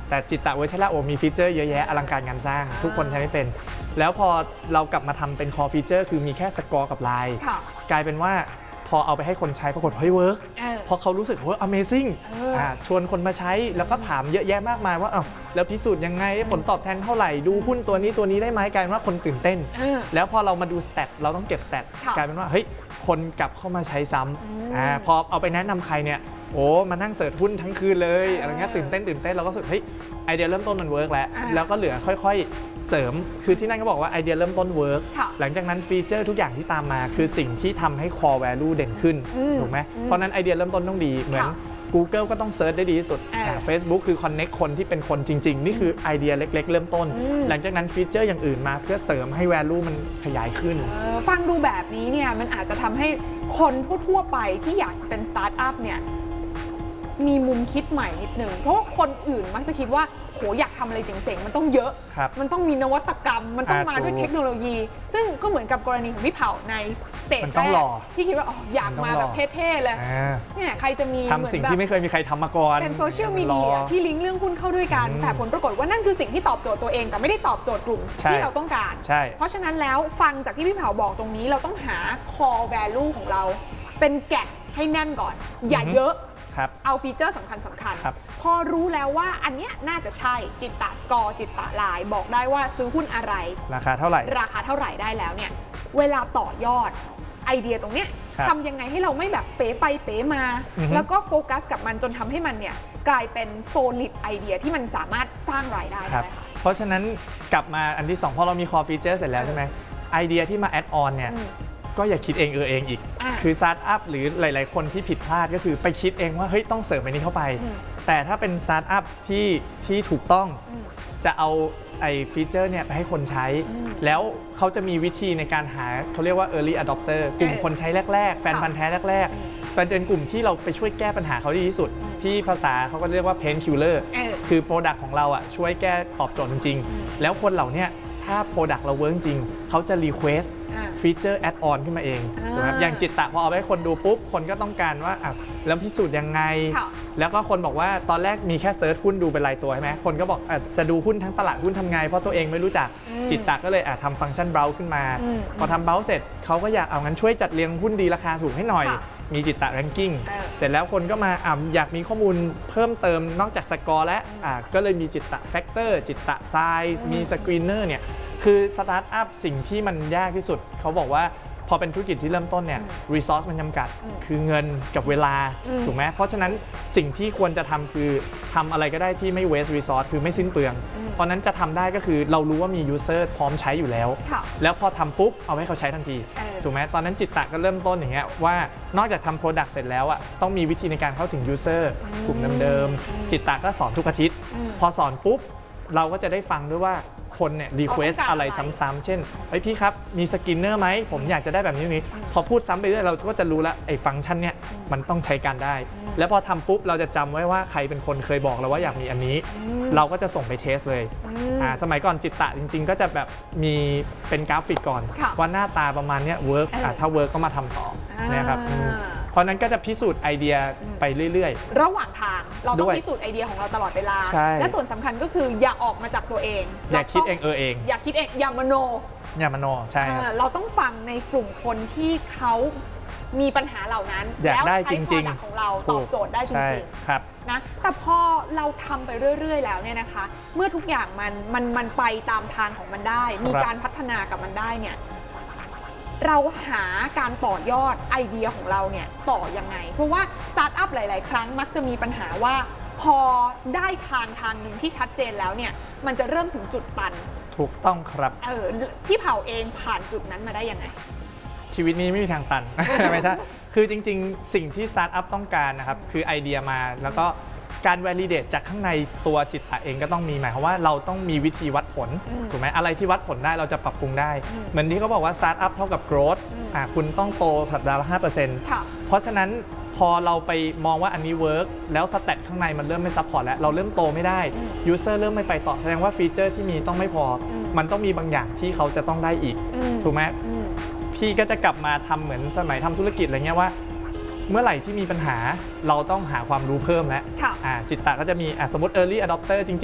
แต่จิตตะเวอร์ชันแรกมีฟีเจอร์เยอะแยะอลังการงานสร้างทุกคนใช้ไม่เป็นแล้วพอเรากลับมาทำเป็นคอฟีเจอร์คือมีแค่สกอร์กับไลน์กลายเป็นว่าพอเอาไปให้คนใช้ปรากฏเฮ้ยเวิร์กพอเขารู้สึกว่า Amazing ชวนคนมาใช้แล้วก็ถามเยอะแยะมากมายว่าแล้วพิสูจน์ยังไงผลตอบแทนเท่าไหร่ดูหุ้นตัวนี้ได้ไหมกลายเป็นว่าคนตื่นเต้นแล้วพอเรามาดูสแตทเราต้องเก็บสแตทกลายเป็นว่าเฮ้ยคนกลับเข้ามาใช้ซ้ำพอเอาไปแนะนำใครเนี่ยโอ้มานั่งเสิร์ชหุ้นทั้งคืนเลยอะไรเงี้ยตื่นเต้นเราก็รู้สึกเฮ้ยไอเดียเริ่มต้นมันเวิร์กแล้วก็เหลือค่อยๆเสริมคือที่นั่นก็บอกว่าไอเดียเริ่มต้นเวิร์กหลังจากนั้นฟีเจอร์ทุกอย่างที่ตามมาคือสิ่งที่ทำให้ core value เด่นขึ้นถูกไหมเพราะนั้นไอเดียเริ่มต้นต้องดีเหมือน Google ก็ต้องเซิร์ชได้ดีที่สุด Facebook คือ connect คนที่เป็นคนจริงๆนี่คือไอเดียเล็กๆเริ่มต้นหลังจากนั้นฟีเจอร์อย่างอื่นมาเพื่อเสริมให้ value มันขยายขึ้นฟังดูแบบนี้เนี่ยมันอาจจะทำให้คนทั่วๆไปที่อยากจะเป็นสตาร์ทอัพเนี่ยมีมุมคิดใหม่นิดนึงเพราะว่าคนอื่นมักจะคิดว่าโหอยากทำอะไรเจ๋งๆมันต้องเยอะมันต้องมีนวัตกรรมมันต้องมาด้วยเทคโนโลยีซึ่งก็เหมือนกับกรณีของพี่เผาในสเตจแรกที่คิดว่าอยากมาแบบเท่ๆเลยเนี่ยใครจะมีทำสิ่งที่ไม่เคยมีใครทำมาก่อนเป็นโซเชียลมีเดียที่ลิงก์เรื่องหุ้นเข้าด้วยกันแต่ผลปรากฏว่านั่นคือสิ่งที่ตอบโจทย์ตัวเองแต่ไม่ได้ตอบโจทย์กลุ่มที่เราต้องการเพราะฉะนั้นแล้วฟังจากที่พี่เผาบอกตรงนี้เราต้องหา core value ของเราเป็นแกะให้แน่นก่อนอย่าเยอะเอาฟีเจอร์สำคัญพอรู้แล้วว่าอันเนี้ยน่าจะใช่จิตตะสกอร์จิตตะไลน์บอกได้ว่าซื้อหุ้นอะไรราคาเท่าไหร่ได้แล้วเนี่ยเวลาต่อยอดไอเดียตรงเนี้ยทำยังไงให้เราไม่แบบเป๋ไปเป๋มาแล้วก็โฟกัสกับมันจนทำให้มันเนี่ยกลายเป็นโซลิดไอเดียที่มันสามารถสร้างรายได้ได้ค่ะเพราะฉะนั้นกลับมาอันที่2พอเรามี core feature เสร็จแล้วใช่ไหมไอเดียที่มา add on เนี่ยก็อย่าคิดเองอีกคือสตาร์ทอัพหรือหลายๆคนที่ผิดพลาดก็คือไปคิดเองว่าเฮ้ยต้องเสริมอันนี้เข้าไปแต่ถ้าเป็นสตาร์ทอัพที่ถูกต้องจะเอาไอ้ฟีเจอร์เนี่ยไปให้คนใช้แล้วเขาจะมีวิธีในการหาเขาเรียกว่า early adopter กลุ่มคนใช้แรกๆแฟนพันธุ์แท้แรกๆเป็นกลุ่มที่เราไปช่วยแก้ปัญหาเขาดีที่สุดที่ภาษาเขาก็เรียกว่า pain killer คือ product ของเราช่วยแก้ตอบโจทย์จริงๆแล้วคนเหล่านี้ถ้า product เราเวิร์กจริงเขาจะ requestฟีเจอร์แอดออนขึ้นมาเองถูกไหมอย่างจิตตะพอเอาไปให้คนดูปุ๊บคนก็ต้องการว่าแล้วพิสูจน์ยังไงแล้วก็คนบอกว่าตอนแรกมีแค่เซิร์ชหุ้นดูเป็นรายตัวใช่ไหมคนก็บอกจะดูหุ้นทั้งตลาดหุ้นทำไงเพราะตัวเองไม่รู้จักจิตตะก็เลยทำฟังก์ชันเบราว์ขึ้นมาพอทำเบราว์เสร็จเขาก็อยากเอางั้นช่วยจัดเรียงหุ้นดีราคาถูกให้หน่อยมีจิตตะแรงกิ้งเสร็จแล้วคนก็มาอยากมีข้อมูลเพิ่มเติมนอกจากสกอร์และก็เลยมีจิตตะแฟกเตอร์จิตตะไซส์มีสกรีนเนอร์เนี่ยคือสตาร์ทอัพสิ่งที่มันยากที่สุดเขาบอกว่าพอเป็นธุรกิจที่เริ่มต้นเนี่ยรีซอสมันจำกัดคือเงินกับเวลาถูกไหมเพราะฉะนั้นสิ่งที่ควรจะทำคือทำอะไรก็ได้ที่ไม่เวสต์รีซอสคือไม่สิ้นเปลืองเพราะนั้นจะทำได้ก็คือเรารู้ว่ามียูเซอร์พร้อมใช้อยู่แล้วแล้วพอทำปุ๊บเอาให้เขาใช้ทันทีถูกไหมตอนนั้นจิตตะก็เริ่มต้นอย่างเงี้ยว่านอกจากทำโปรดักต์เสร็จแล้วต้องมีวิธีในการเข้าถึงยูเซอร์กลุ่มเดิมๆจิตตะก็สอนทุกอาทิตย์พอสอนปุ๊บเราก็จะได้ฟังด้วยว่าคนเนี่ยรีเควสอะไรซ้ำๆเช่นพี่ครับมีสกินเนอร์ไหมผมอยากจะได้แบบนี้พอพูดซ้ำไปเรื่อยเราก็จะรู้แล้วไอ้ฟังก์ชันเนี่ยมันต้องใช้การได้แล้วพอทำปุ๊บเราจะจำไว้ว่าใครเป็นคนเคยบอกเราว่าอยากมีอันนี้เราก็จะส่งไปเทสเลยสมัยก่อนจิตตะจริงๆก็จะแบบมีเป็นกราฟิกก่อนว่าหน้าตาประมาณนี้เวิร์กถ้าเวิร์กก็มาทำต่อนะครับเพราะนั้นก็จะพิสูจน์ไอเดียไปเรื่อยๆระหว่างทางเราต้องพิสูจน์ไอเดียของเราตลอดเวลาและส่วนสำคัญก็คืออย่าออกมาจากตัวเองอย่าคิดเองอย่าคิดเองอย่ามโนใช่เราต้องฟังในกลุ่มคนที่เขามีปัญหาเหล่านั้นแล้วใช้ product ของเราตอบโจทย์ได้จริงๆนะแต่พอเราทำไปเรื่อยๆแล้วเนี่ยนะคะเมื่อทุกอย่างมันไปตามทางของมันได้มีการพัฒนากับมันได้เนี่ยเราหาการต่อยอดไอเดียของเราเนี่ยต่อยังไงเพราะว่าสตาร์ทอัพหลายๆครั้งมักจะมีปัญหาว่าพอได้ทางหนึ่งที่ชัดเจนแล้วเนี่ยมันจะเริ่มถึงจุดตันถูกต้องครับพี่เผาเองผ่านจุดนั้นมาได้ยังไงชีวิตนี้ไม่มีทางตัน ไม่ใช่คือจริงๆสิ่งที่สตาร์ทอัพต้องการนะครับคือไอเดียมาแล้วก็การ validate จากข้างในตัวจิตตะเองก็ต้องมีหมายความว่าเราต้องมีวิธีวัดผลถูกไหมอะไรที่วัดผลได้เราจะปรับปรุงได้เหมือนที่เขาบอกว่า start up เท่ากับ growth คุณต้องโตสัปดาห์ละ 5% เพราะฉะนั้นพอเราไปมองว่าอันนี้ work แล้วสแตทข้างในมันเริ่มไม่ซัพพอร์ตแล้วเราเริ่มโตไม่ได้ user เริ่มไม่ไปต่อแสดงว่าฟีเจอร์ที่มีต้องไม่พอมันต้องมีบางอย่างที่เขาจะต้องได้อีกถูกไหมพี่ก็จะกลับมาทำเหมือนสมัยทำธุรกิจอะไรเงี้ยว่าเมื่อไหร่ที่มีปัญหาเราต้องหาความรู้เพิ่มแล้วจิตตะก็จะมีสมมติ early adopter จริง